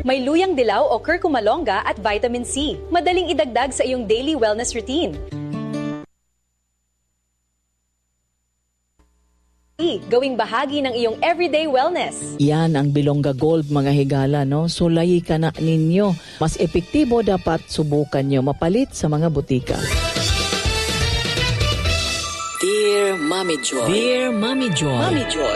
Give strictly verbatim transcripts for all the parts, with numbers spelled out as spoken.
May luyang dilaw o curcumalonga at vitamin C. Madaling idagdag sa iyong daily wellness routine. Gawing bahagi ng iyong everyday wellness. Yan ang Bilongga Gold, mga higala, no? Sulayi ka na ninyo. Mas epektibo, dapat subukan nyo mapalit sa mga butika. Dear Mommy Joy. Dear Mommy Joy. Mommy Joy.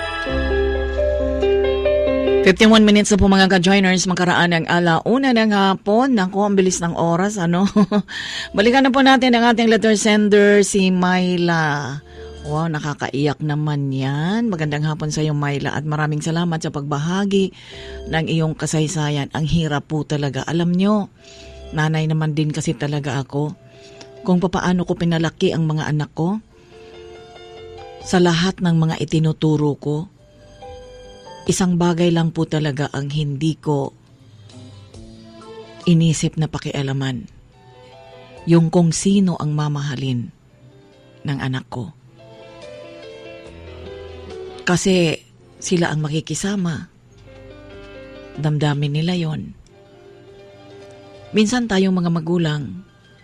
fifty-one minutes na po mga ka-joiners, makaraan ng alauna ng hapon. Naku, ang bilis ng oras, ano? Balikan na po natin ang ating letter sender, si Myla. Wow, nakakaiyak naman yan. Magandang hapon sa iyo, Myla, at maraming salamat sa pagbahagi ng iyong kasaysayan. Ang hirap po talaga. Alam nyo, nanay naman din kasi talaga ako. Kung papaano ko pinalaki ang mga anak ko, sa lahat ng mga itinuturo ko, isang bagay lang po talaga ang hindi ko inisip na pakialaman. Yung kung sino ang mamahalin ng anak ko. Kasi sila ang makikisama. Damdamin nila yon. Minsan tayong mga magulang,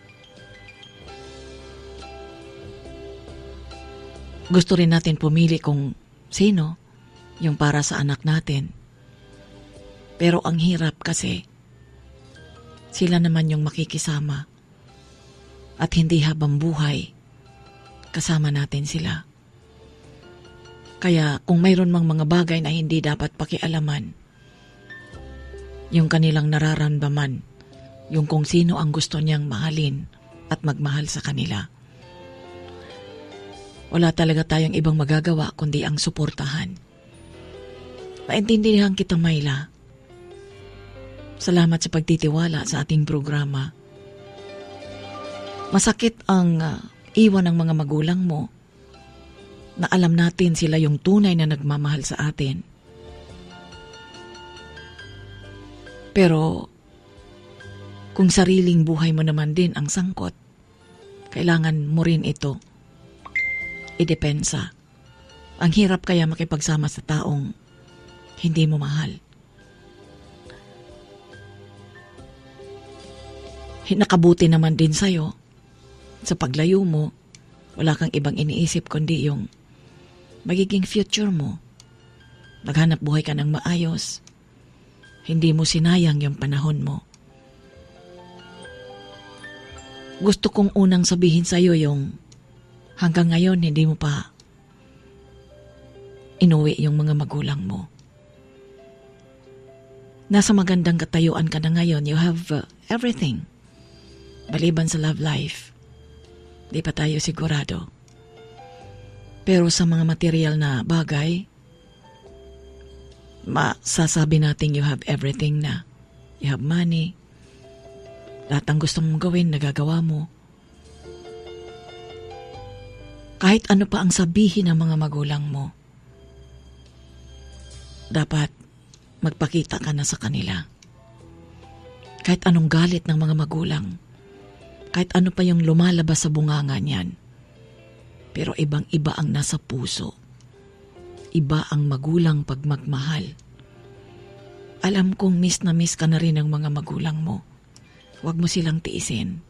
gusto rin natin pumili kung sino yung para sa anak natin. Pero ang hirap kasi, sila naman yung makikisama. At hindi habang buhay, kasama natin sila. Kaya kung mayroon mang mga bagay na hindi dapat pakialaman, yung kanilang nararamdaman, yung kung sino ang gusto niyang mahalin at magmahal sa kanila. Wala talaga tayong ibang magagawa kundi ang suportahan. Naintindihan kita, Myla. Salamat sa pagtitiwala sa ating programa. Masakit ang uh, iwan ng mga magulang mo na alam natin sila yung tunay na nagmamahal sa atin. Pero kung sariling buhay mo naman din ang sangkot, kailangan mo rin ito idepensa. Ang hirap kaya makipagsama sa taong hindi mo mahal. Nakabuti naman din sa'yo sa paglayo mo, wala kang ibang iniisip kundi yung magiging future mo. Naghanap buhay ka ng maayos. Hindi mo sinayang yung panahon mo. Gusto kong unang sabihin sa'yo yung hanggang ngayon hindi mo pa inuwi yung mga magulang mo. Nasa magandang katayuan ka na ngayon. You have uh, everything. Baliban sa love life. Di pa tayo sigurado. Pero sa mga material na bagay, masasabi natin you have everything na. You have money. Lahat ng gusto mong gawin, nagagawa mo. Kahit ano pa ang sabihin ng mga magulang mo, dapat magpakita ka na sa kanila. Kahit anong galit ng mga magulang, kahit ano pa yung lumalabas sa bunganga niyan, pero ibang-iba ang nasa puso. Iba ang magulang pag magmahal. Alam kong miss na miss ka na rin ng mga magulang mo. Huwag mo silang tiisin.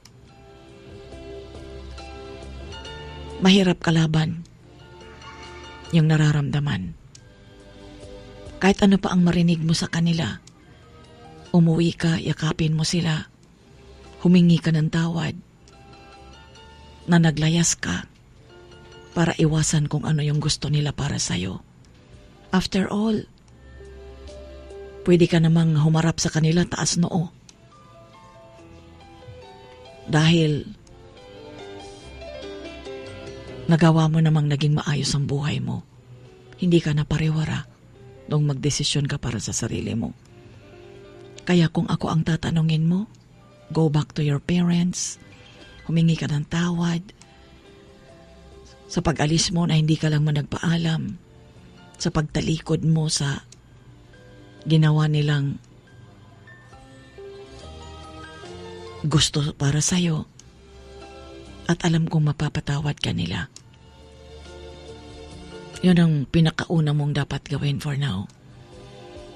Mahirap kalaban yung nararamdaman. Kahit ano pa ang marinig mo sa kanila, umuwi ka, yakapin mo sila, humingi ka ng tawad, na naglayas ka, para iwasan kung ano yung gusto nila para sa'yo. After all, pwede ka namang humarap sa kanila taas noo. Dahil nagawa mo namang naging maayos ang buhay mo. Hindi ka na pariwara nung magdesisyon ka para sa sarili mo. Kaya kung ako ang tatanungin mo, go back to your parents, humingi ka ng tawad, sa pag-alis mo na hindi ka lang man nagpaalam, sa pagtalikod mo sa ginawa nilang gusto para sa'yo, at alam kong mapapatawad ka nila. Yun ang pinakauna mong dapat gawin for now.